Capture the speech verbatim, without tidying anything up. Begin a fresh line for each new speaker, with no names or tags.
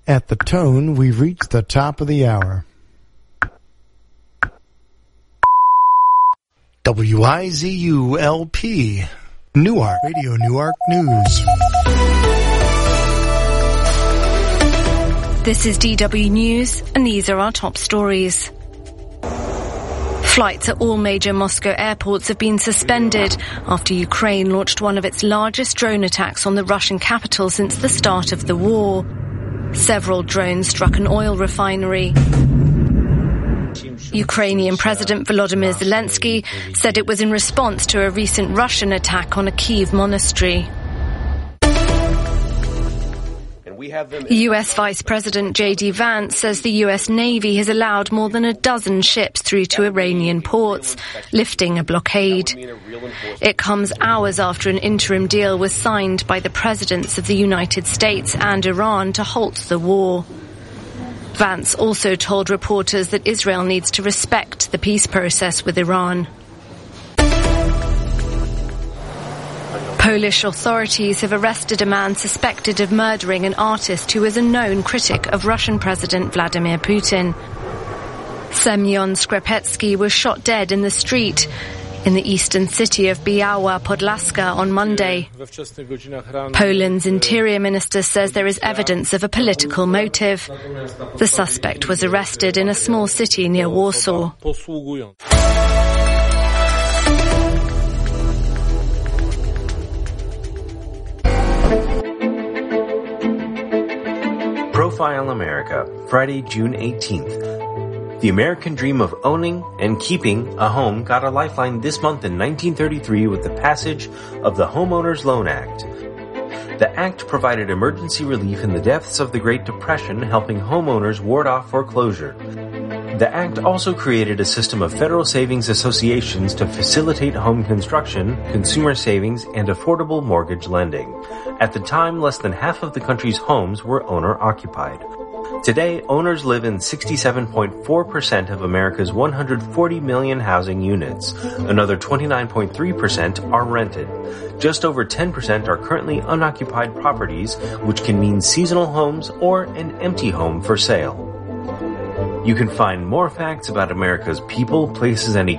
At the tone, we've reached the top of the hour. W I Z U L P, Newark, Radio Newark News.
This is D W News, and these are our top stories. Flights at all major Moscow airports have been suspended after Ukraine launched one of its largest drone attacks on the Russian capital since the start of the war. Several drones struck an oil refinery. Ukrainian President Volodymyr Zelensky said it was in response to a recent Russian attack on a Kyiv monastery. U S Vice President J D Vance says the U S Navy has allowed more than a dozen ships through to Iranian ports, lifting a blockade. It comes hours after an interim deal was signed by the presidents of the United States and Iran to halt the war. Vance also told reporters that Israel needs to respect the peace process with Iran. Polish authorities have arrested a man suspected of murdering an artist who is a known critic of Russian President Vladimir Putin. Semyon Skrepetsky was shot dead in the street in the eastern city of Biała Podlaska on Monday. Poland's interior minister says there is evidence of a political motive. The suspect was arrested in a small city near Warsaw.
Profile America, Friday, June eighteenth. The American dream of owning and keeping a home got a lifeline this month in nineteen thirty-three with the passage of the Homeowners Loan Act. The act provided emergency relief in the depths of the Great Depression, helping homeowners ward off foreclosure. The act also created a system of federal savings associations to facilitate home construction, consumer savings, and affordable mortgage lending. At the time, less than half of the country's homes were owner-occupied. Today, owners live in sixty-seven point four percent of America's one hundred forty million housing units. Another twenty-nine point three percent are rented. Just over ten percent are currently unoccupied properties, which can mean seasonal homes or an empty home for sale. You can find more facts about America's people, places, and economy